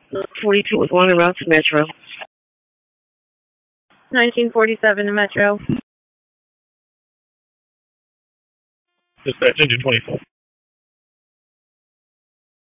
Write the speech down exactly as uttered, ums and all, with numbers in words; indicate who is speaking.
Speaker 1: forty-two was one around to Metro.
Speaker 2: nineteen forty-seven to Metro.
Speaker 3: Dispatch engine twenty-four.